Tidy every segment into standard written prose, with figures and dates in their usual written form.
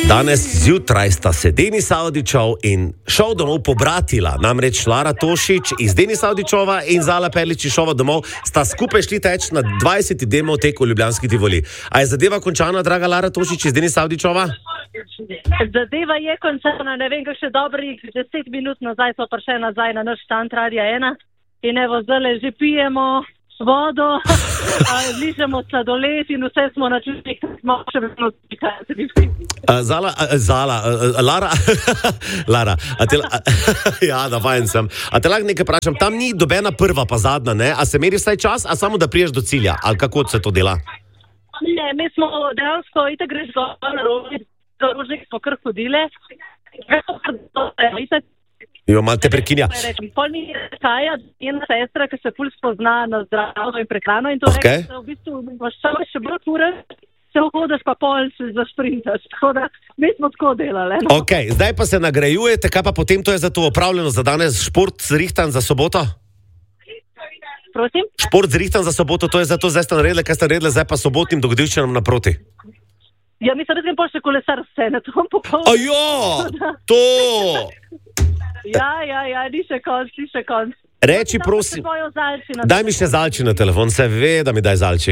Danes zjutraj sta se Denis Avdićov in šel domov pobratila. Namreč Lara Tošić iz Denis Avdićova in Zala Perlič iz šova domov sta skupaj šli teč na 20. demo tek v Ljubljanski Tivoli. A je zadeva končana, draga Lara Tošić iz Denis Avdićova? Zadeva je končana, ne vem, kako še dobrih 10 minut nazaj so prišli nazaj na naš štand Radia 1 in evo zdaj že pijemo vodo, ližemo sladoled in vse smo na čutek, smo še vedno Lara, ja, da vajen sem. A te lahko nekaj vprašam, tam ni dobena prva pa zadnja, ne? A se meri vsaj čas, a samo da priješ do cilja? Ali kako se to dela? Ne, mi smo dejansko, itak greš na rožnik smo kar hodile. Jo, malo te prekinja. Pol mi je Kaja, ena sestra, ki se ful spozna na zdravo in prehrano in to Okay. reče, da v bistvu imaš še bolj ure, se hodiš pa pol se zašprintaš. Tako da mi smo tako delali. No? Ok, zdaj pa se nagrajujete, kaj pa potem to je za to opravljeno za danes? Šport zrihtan za soboto? Prosim? Šport zrihtan za soboto, to je za to, zdaj ste naredili, kaj ste naredili, zdaj pa sobotnim dogodivščinam naproti. Ja, mislim, da grem pol še kolesar vse, ne to bom popolno. Ajo, to! Ja, ni še konc. Reči, prosim, daj mi še Zalči na telefon, se ve, da mi daj Zalči.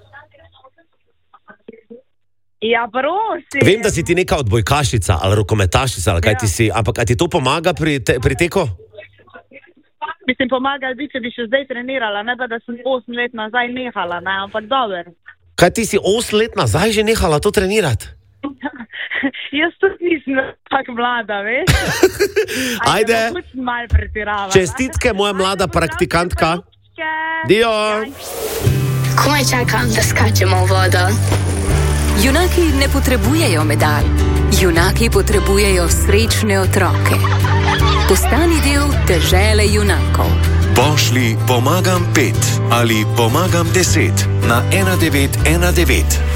Ja, prosim. Vem, da si ti neka odbojkašica ali rokometašica, ali kaj ti si, ampak a ti to pomaga pri teku? Mislim, pomagali bi, če bi še zdaj trenirala, ne pa, da sem 8 let nazaj nehala, ne, ampak dober. Kaj ti si 8 let nazaj že nehala to trenirati? Jaz tudi nisem tako mlada, veš? Ajde, Mal pretirava. čestitke, moja mlada praktikantka. Dio! Komaj čakam, da skačemo v vodo. Junaki ne potrebujejo medalj. Junaki potrebujejo srečne otroke. Postani del dežele junakov. Pošlji pomagam 5 ali pomagam 10 na 1919.